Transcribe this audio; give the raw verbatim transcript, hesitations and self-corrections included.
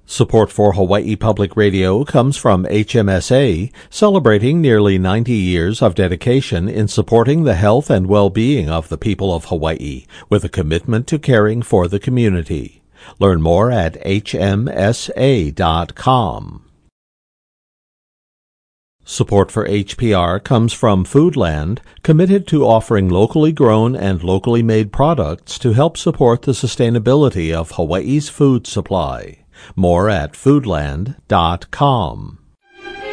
Support for Hawaii Public Radio comes from H M S A, celebrating nearly ninety years of dedication in supporting the health and well-being of the people of Hawaii, with a commitment to caring for the community. Learn more at H M S A dot com. Support for H P R comes from Foodland, committed to offering locally grown and locally made products to help support the sustainability of Hawaii's food supply. More at foodland dot com.